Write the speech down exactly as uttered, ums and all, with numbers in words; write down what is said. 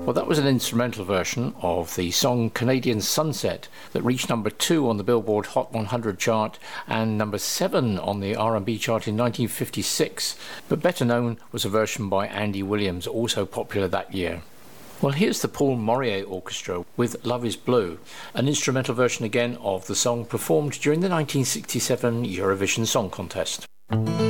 Well, that was an instrumental version of the song Canadian Sunset that reached number two on the Billboard Hot one hundred chart and number seven on the R and B chart in nineteen fifty-six, but better known was a version by Andy Williams, also popular that year. Well, here's the Paul Morier Orchestra with Love is Blue, an instrumental version again of the song performed during the nineteen sixty-seven Eurovision Song Contest.